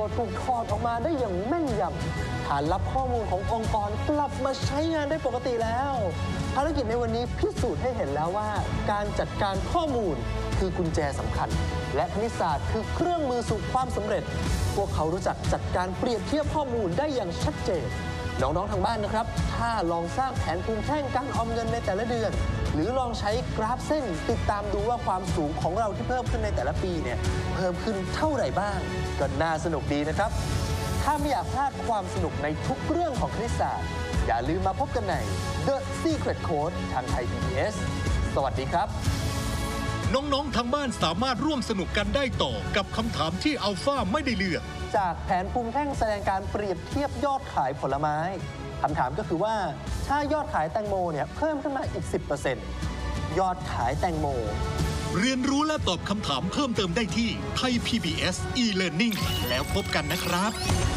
ถูกถอดออกมาได้อย่างแม่นยำฐานรับข้อมูลขององค์กรกลับมาใช้งานได้ปกติแล้วภารกิจในวันนี้พิสูจน์ให้เห็นแล้วว่าการจัดการข้อมูลคือกุญแจสำคัญและคณิตศาสตร์คือเครื่องมือสู่ความสำเร็จพวกเขารู้จักจัดการเปรียบเทียบข้อมูลได้อย่างชัดเจนน้องๆทางบ้านนะครับถ้าลองสร้างแผนภูมิแท่งการออมเงินในแต่ละเดือนหรือลองใช้กราฟเส้นติดตามดูว่าความสูงของเราที่เพิ่มขึ้นในแต่ละปีเนี่ยเพิ่มขึ้นเท่าไหร่บ้างก็น่าสนุกดีนะครับถ้าไม่อยากพลาดความสนุกในทุกเรื่องของคณิตศาสตร์อย่าลืมมาพบกันใน The Secret Code ทางไทย PBS สวัสดีครับน้องๆทางบ้านสามารถร่วมสนุกกันได้ต่อกับคำถามที่อัลฟาไม่ได้เลือกจากแผนภูมิแท่งแสดงการเปรียบเทียบยอดขายผลไม้คำถามก็คือว่าถ้ายอดขายแตงโมเนี่ยเพิ่มขึ้นมาอีก 10% ยอดขายแตงโมเรียนรู้และตอบคำถามเพิ่มเติมได้ที่ไทย PBS e-Learning แล้วพบกันนะครับ